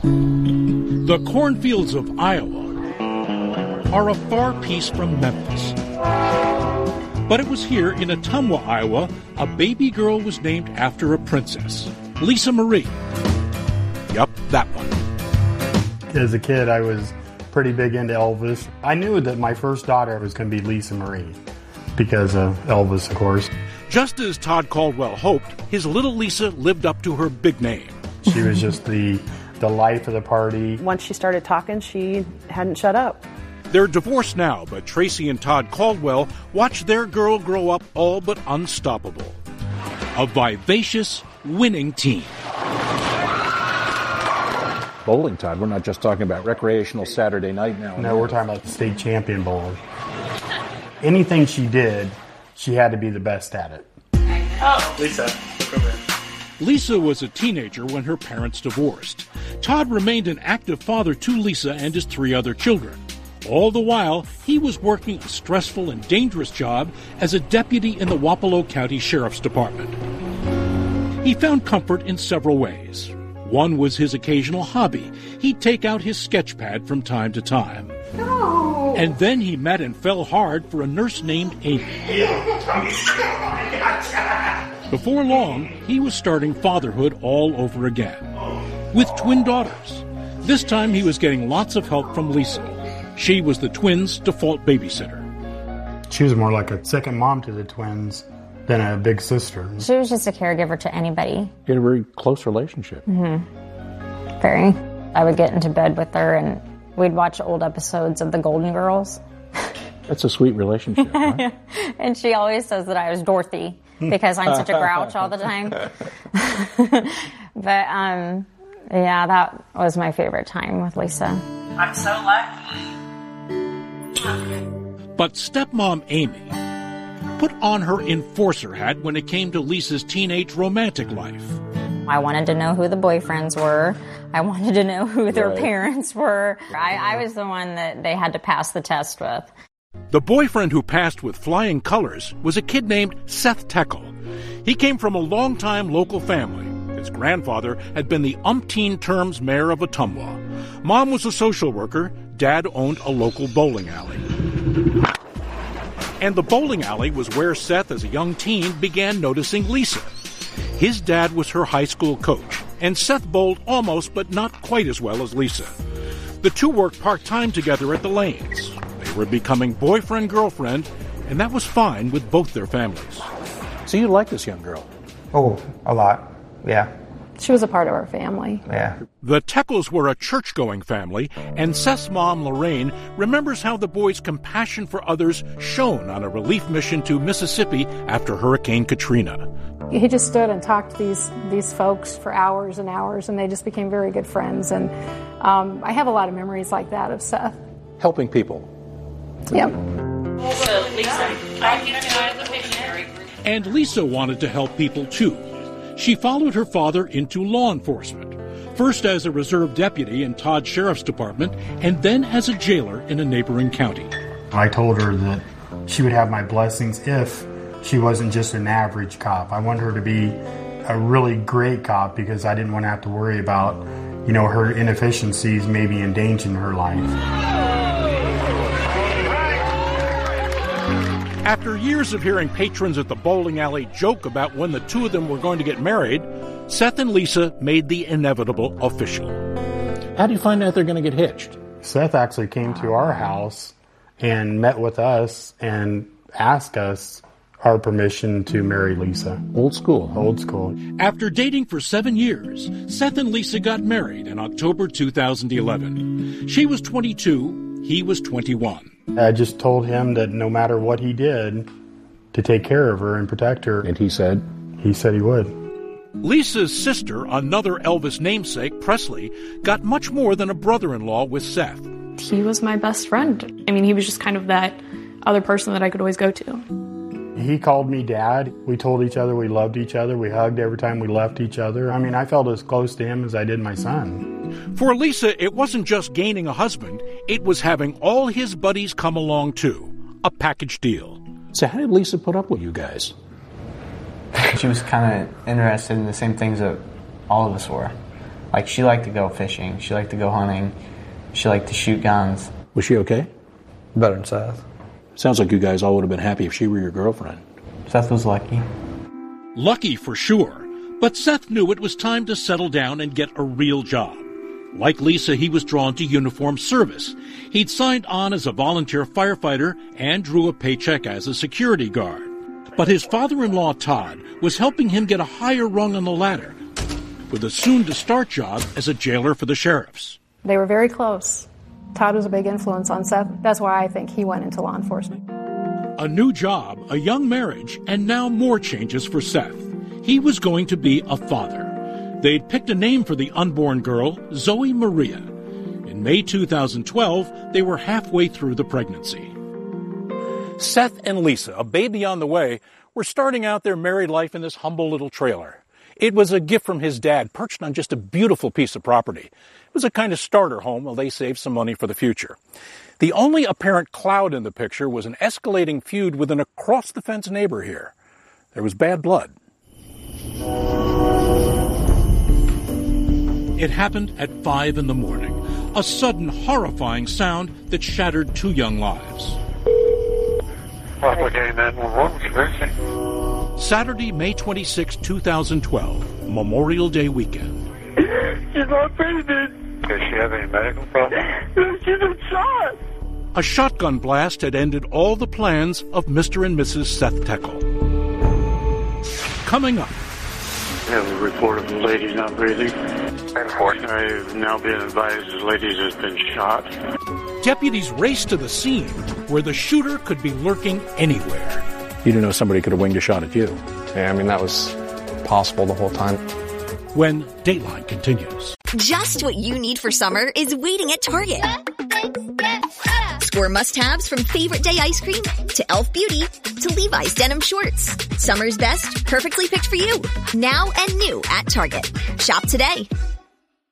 The cornfields of Iowa are a far piece from Memphis. But it was here in Ottumwa, Iowa, a baby girl was named after a princess, Lisa Marie. Yup, that one. As a kid, I was pretty big into Elvis. I knew that my first daughter was going to be Lisa Marie because of Elvis, of course. Just as Todd Caldwell hoped, his little Lisa lived up to her big name. She was just the life of the party. Once she started talking, she hadn't shut up. They're divorced now, but Tracy and Todd Caldwell watched their girl grow up all but unstoppable. A vivacious, winning team. Bowling, Todd. We're not just talking about recreational Saturday night now. No, we're talking about the state champion bowler. Anything she did, she had to be the best at it. Oh, Lisa, look over here. Lisa was a teenager when her parents divorced. Todd remained an active father to Lisa and his 3 other children. All the while, he was working a stressful and dangerous job as a deputy in the Wapello County Sheriff's Department. He found comfort in several ways. One was his occasional hobby. He'd take out his sketch pad from time to time. No. And then he met and fell hard for a nurse named Amy. Before long, he was starting fatherhood all over again, with twin daughters. This time he was getting lots of help from Lisa. She was the twins' default babysitter. She was more like a second mom to the twins than a big sister. She was just a caregiver to anybody. You had a very close relationship. Mm-hmm. Very. I would get into bed with her and we'd watch old episodes of The Golden Girls. That's a sweet relationship, right? And she always says that I was Dorothy because I'm such a grouch all the time. But, yeah, that was my favorite time with Lisa. I'm so lucky. But stepmom Amy put on her enforcer hat when it came to Lisa's teenage romantic life. I wanted to know who the boyfriends were. I wanted to know who their parents were. I was the one that they had to pass the test with. The boyfriend who passed with flying colors was a kid named Seth Teckle. He came from a longtime local family. His grandfather had been the umpteen terms mayor of Ottumwa. Mom was a social worker. Dad owned a local bowling alley. And the bowling alley was where Seth, as a young teen, began noticing Lisa. His dad was her high school coach, and Seth bowled almost but not quite as well as Lisa. The two worked part-time together at the Lanes. They were becoming boyfriend-girlfriend, and that was fine with both their families. So you like this young girl? Oh, a lot. Yeah. She was a part of our family. Yeah. The Teckles were a church-going family, and Seth's mom, Lorraine, remembers how the boys' compassion for others shone on a relief mission to Mississippi after Hurricane Katrina. He just stood and talked to these folks for hours and hours, and they just became very good friends. And I have a lot of memories like that of Seth. Helping people. Yep. So, Lisa, I get you out of the picture. And Lisa wanted to help people, too. She followed her father into law enforcement, first as a reserve deputy in Todd Sheriff's Department, and then as a jailer in a neighboring county. I told her that she would have my blessings if she wasn't just an average cop. I wanted her to be a really great cop because I didn't want to have to worry about, her inefficiencies maybe endangering her life. After years of hearing patrons at the bowling alley joke about when the two of them were going to get married, Seth and Lisa made the inevitable official. How do you find out they're going to get hitched? Seth actually came to our house and met with us and asked us our permission to marry Lisa. Old school. Old school. After dating for 7 years, Seth and Lisa got married in October 2011. She was 22, he was 21. I just told him that no matter what he did to take care of her and protect her. And he said? He said he would. Lisa's sister, another Elvis namesake, Presley, got much more than a brother-in-law with Seth. He was my best friend. I mean, he was just kind of that other person that I could always go to. He called me Dad. We told each other we loved each other. We hugged every time we left each other. I mean, I felt as close to him as I did my son. For Lisa, it wasn't just gaining a husband. It was having all his buddies come along, too. A package deal. So how did Lisa put up with you guys? She was kind of interested in the same things that all of us were. Like, she liked to go fishing. She liked to go hunting. She liked to shoot guns. Was she okay? Better than Seth. Sounds like you guys all would have been happy if she were your girlfriend. Seth was lucky. Lucky for sure, but Seth knew it was time to settle down and get a real job. Like Lisa, he was drawn to uniform service. He'd signed on as a volunteer firefighter and drew a paycheck as a security guard. But his father-in-law, Todd, was helping him get a higher rung on the ladder with a soon-to-start job as a jailer for the sheriffs. They were very close. Todd was a big influence on Seth. That's why I think he went into law enforcement. A new job, a young marriage, and now more changes for Seth. He was going to be a father. They'd picked a name for the unborn girl, Zoe Maria. In May 2012, they were halfway through the pregnancy. Seth and Lisa, a baby on the way, were starting out their married life in this humble little trailer. It was a gift from his dad, perched on just a beautiful piece of property. It was a kind of starter home while they saved some money for the future. The only apparent cloud in the picture was an escalating feud with an across-the-fence neighbor here. There was bad blood. It happened at 5 in the morning, a sudden horrifying sound that shattered 2 young lives. Saturday, May 26, 2012, Memorial Day weekend. She's not breathing. Does she have any medical problems? She's been shot. A shotgun blast had ended all the plans of Mr. and Mrs. Seth Teckel. Coming up. We have a report of the lady not breathing. I've now been advised the lady has been shot. Deputies raced to the scene where the shooter could be lurking anywhere. You didn't know somebody could have winged a shot at you. Yeah, I mean, that was possible the whole time. When Dateline continues. Just what you need for summer is waiting at Target. Score must-haves from Favorite Day ice cream to e.l.f. Beauty to Levi's denim shorts. Summer's best, perfectly picked for you. Now and new at Target. Shop today.